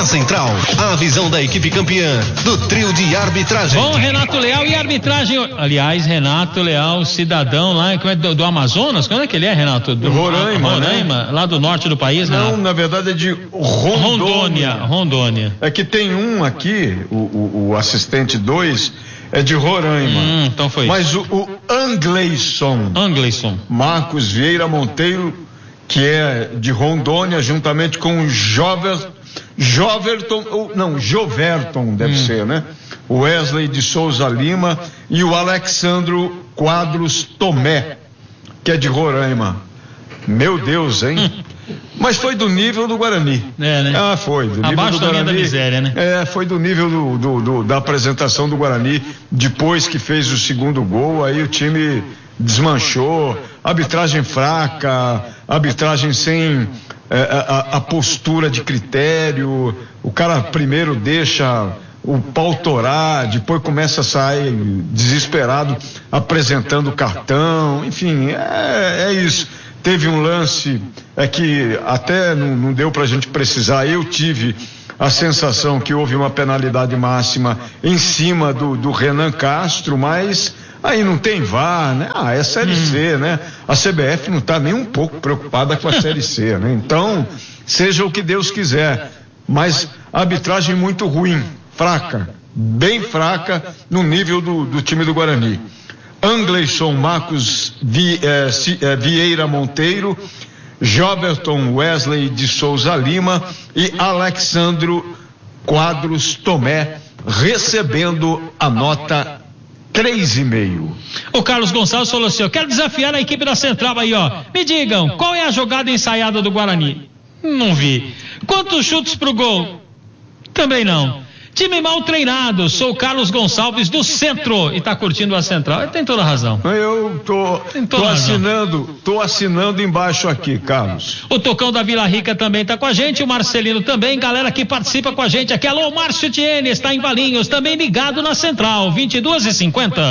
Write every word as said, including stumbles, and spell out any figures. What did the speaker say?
Central, a visão da equipe campeã do trio de arbitragem. Bom, Renato Leal e arbitragem. Aliás, Renato Leal, cidadão lá do, do Amazonas, quando é que ele é, Renato? Do Roraima, Roraima, né? Lá do norte do país, Não, Renato? na verdade é de Rondônia. Rondônia, Rondônia. É que tem um aqui, o, o, o assistente dois, é de Roraima. Hum, então foi Mas o, o Angleison. Angleison. Marcos Vieira Monteiro, que é de Rondônia, juntamente com o Jover, Joverton, ou, não, Joverton deve hum. ser, né? O Wesley de Souza Lima e o Alexandro Quadros Tomé, que é de Roraima. Meu Deus, hein? Hum. Mas foi do nível do Guarani. É, né? Ah, foi. Do nível Abaixo do da Guarani. linha da miséria, né? É, foi do nível do, do, do, da apresentação do Guarani. Depois que fez o segundo gol, aí o time desmanchou. Arbitragem fraca, arbitragem sem é, a, a postura de critério. O cara primeiro deixa o pau torar, depois começa a sair desesperado apresentando o cartão. Enfim, é, é isso. Teve um lance é que até não, não deu pra gente precisar. Eu tive a sensação que houve uma penalidade máxima em cima do, do Renan Castro, mas aí não tem V A R, né? Ah, é Série hum. C, né? A C B F não tá nem um pouco preocupada com a Série C, né? Então, seja o que Deus quiser, mas a arbitragem muito ruim, fraca, bem fraca no nível do, do time do Guarani. Angleison Marcos Vi, eh, si, eh, Vieira Monteiro, Joberton Wesley de Souza Lima e Alexandro Quadros Tomé recebendo a nota três e meio. O Carlos Gonçalves falou assim: eu quero desafiar a equipe da Central aí, ó. Me digam, qual é a jogada ensaiada do Guarani? Não vi. Quantos chutes pro gol? Também não. Time mal treinado, sou o Carlos Gonçalves do Centro e tá curtindo a Central. Ele tem toda a razão. Eu tô, tô assinando, tô assinando embaixo aqui, Carlos. O Tocão da Vila Rica também tá com a gente, o Marcelino também, galera que participa com a gente aqui. Alô, Márcio Tiene, está em Valinhos, também ligado na Central, vinte e duas e cinquenta.